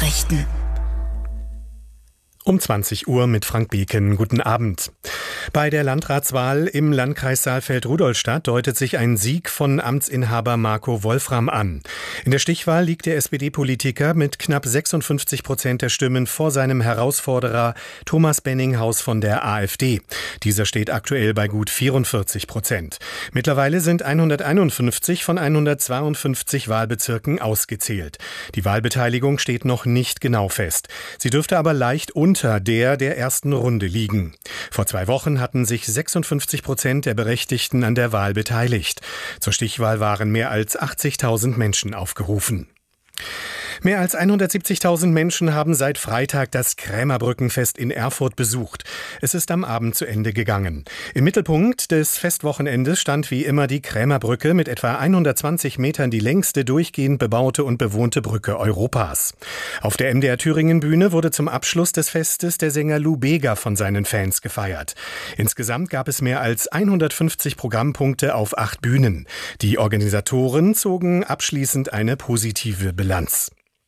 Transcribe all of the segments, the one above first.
Nachrichten. Um 20 Uhr mit Frank Beken. Guten Abend. Bei der Landratswahl im Landkreis Saalfeld-Rudolstadt deutet sich ein Sieg von Amtsinhaber Marco Wolfram an. In der Stichwahl liegt der SPD-Politiker mit knapp 56% der Stimmen vor seinem Herausforderer Thomas Benninghaus von der AfD. Dieser steht aktuell bei gut 44%. Mittlerweile sind 151 von 152 Wahlbezirken ausgezählt. Die Wahlbeteiligung steht noch nicht genau fest. Sie dürfte aber leicht unter der ersten Runde liegen. Vor 2 Wochen hatten sich 56% der Berechtigten an der Wahl beteiligt. Zur Stichwahl waren mehr als 80.000 Menschen aufgerufen. Mehr als 170.000 Menschen haben seit Freitag das Krämerbrückenfest in Erfurt besucht. Es ist am Abend zu Ende gegangen. Im Mittelpunkt des Festwochenendes stand wie immer die Krämerbrücke mit etwa 120 Metern die längste durchgehend bebaute und bewohnte Brücke Europas. Auf der MDR Thüringen Bühne wurde zum Abschluss des Festes der Sänger Lou Bega von seinen Fans gefeiert. Insgesamt gab es mehr als 150 Programmpunkte auf 8 Bühnen. Die Organisatoren zogen abschließend eine positive Bilanz.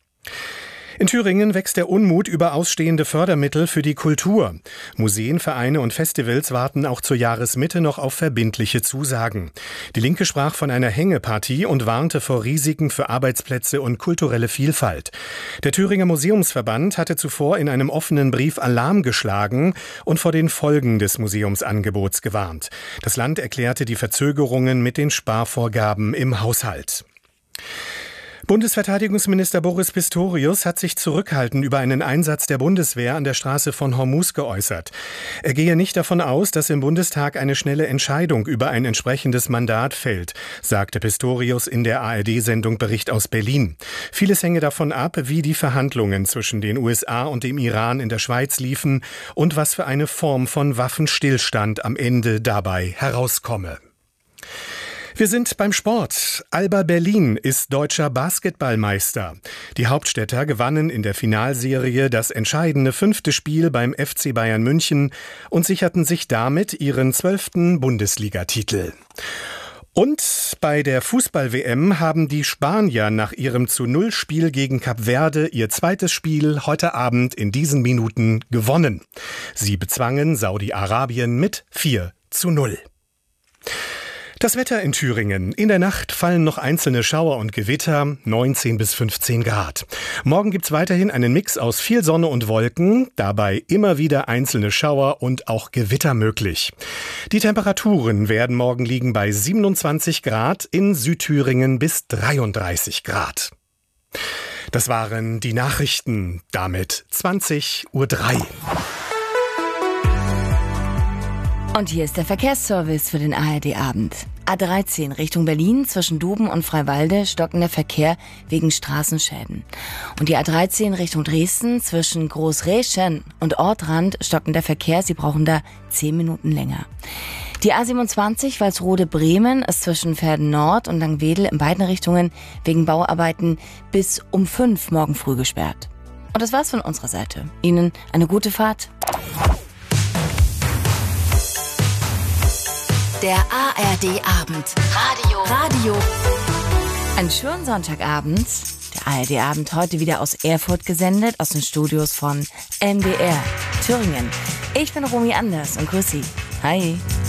In Thüringen wächst der Unmut über ausstehende Fördermittel für die Kultur. Museen, Vereine und Festivals warten auch zur Jahresmitte noch auf verbindliche Zusagen. Die Linke sprach von einer Hängepartie und warnte vor Risiken für Arbeitsplätze und kulturelle Vielfalt. Der Thüringer Museumsverband hatte zuvor in einem offenen Brief Alarm geschlagen und vor den Folgen des Museumsangebots gewarnt. Das Land erklärte die Verzögerungen mit den Sparvorgaben im Haushalt. Bundesverteidigungsminister Boris Pistorius hat sich zurückhaltend über einen Einsatz der Bundeswehr an der Straße von Hormuz geäußert. Er gehe nicht davon aus, dass im Bundestag eine schnelle Entscheidung über ein entsprechendes Mandat fällt, sagte Pistorius in der ARD-Sendung Bericht aus Berlin. Vieles hänge davon ab, wie die Verhandlungen zwischen den USA und dem Iran in der Schweiz liefen und was für eine Form von Waffenstillstand am Ende dabei herauskomme. Wir sind beim Sport. Alba Berlin ist deutscher Basketballmeister. Die Hauptstädter gewannen in der Finalserie das entscheidende 5. Spiel beim FC Bayern München und sicherten sich damit ihren 12. Bundesligatitel. Und bei der Fußball-WM haben die Spanier nach ihrem zu-0-Spiel gegen Kap Verde ihr zweites Spiel heute Abend in diesen Minuten gewonnen. Sie bezwangen Saudi-Arabien mit 4:0. Das Wetter in Thüringen. In der Nacht fallen noch einzelne Schauer und Gewitter, 19 bis 15 Grad. Morgen gibt's weiterhin einen Mix aus viel Sonne und Wolken, dabei immer wieder einzelne Schauer und auch Gewitter möglich. Die Temperaturen werden morgen liegen bei 27 Grad, in Südthüringen bis 33 Grad. Das waren die Nachrichten, damit 20:03 Uhr. Und hier ist der Verkehrsservice für den ARD-Abend. A13 Richtung Berlin zwischen Duben und Freiwalde stockender Verkehr wegen Straßenschäden. Und die A13 Richtung Dresden zwischen Großräschen und Ortrand stockender Verkehr. Sie brauchen da 10 Minuten länger. Die A27 Walsrode-Bremen ist zwischen Verden Nord und Langwedel in beiden Richtungen wegen Bauarbeiten bis um 5 morgen früh gesperrt. Und das war's von unserer Seite. Ihnen eine gute Fahrt. Der ARD-Abend. Radio. Einen schönen Sonntagabend. Der ARD-Abend heute wieder aus Erfurt gesendet, aus den Studios von MDR Thüringen. Ich bin Romy Anders und grüß Sie. Hi.